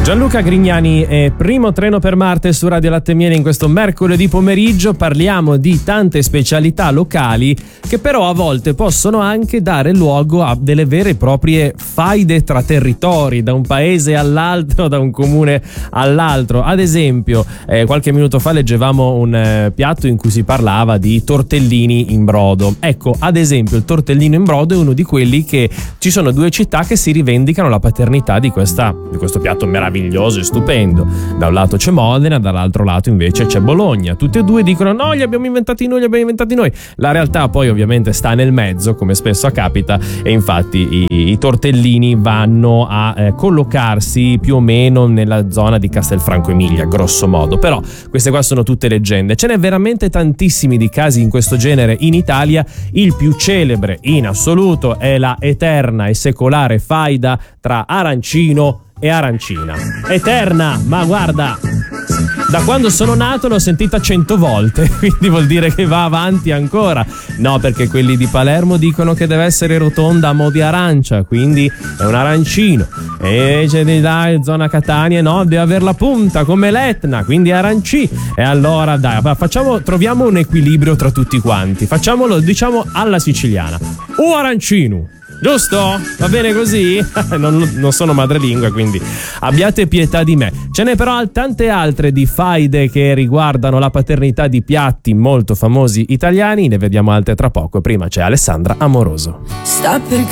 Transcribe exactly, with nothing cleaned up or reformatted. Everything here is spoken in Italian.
Gianluca Grignani è Primo treno per Marte su Radio Latte e Miele in questo mercoledì pomeriggio. Parliamo di tante specialità locali che però a volte possono anche dare luogo a delle vere e proprie faide tra territori, da un paese all'altro, da un comune all'altro. Ad esempio, eh, qualche minuto fa leggevamo un eh, piatto in cui si parlava di tortellini in brodo. Ecco, ad esempio, il tortellino in brodo è uno di quelli che ci sono due città che si rivendicano la paternità di, questa, di questo piatto meraviglioso meraviglioso e stupendo. Da un lato c'è Modena, dall'altro lato invece c'è Bologna. Tutti e due dicono no, li abbiamo inventati noi, li abbiamo inventati noi. La realtà poi ovviamente sta nel mezzo, come spesso capita, e infatti i, i tortellini vanno a eh, collocarsi più o meno nella zona di Castelfranco Emilia, grosso modo. Però queste qua sono tutte leggende. Ce n'è veramente tantissimi di casi in questo genere in Italia. Il più celebre in assoluto è la eterna e secolare faida tra arancino e arancina. Eterna, ma guarda, da quando sono nato l'ho sentita cento volte, quindi vuol dire che va avanti ancora. No, perché quelli di Palermo dicono che deve essere rotonda a mo' di arancia, quindi è un arancino. E c'è di là, zona Catania, no, deve aver la punta come l'Etna, quindi arancì. E allora dai, facciamo, troviamo un equilibrio tra tutti quanti. Facciamolo, diciamo, alla siciliana. O arancino. Giusto? Va bene così? non, non sono madrelingua, quindi abbiate pietà di me. Ce n'è però tante altre di faide che riguardano la paternità di piatti molto famosi italiani. Ne vediamo altre tra poco. Prima c'è Alessandra Amoroso. Sta per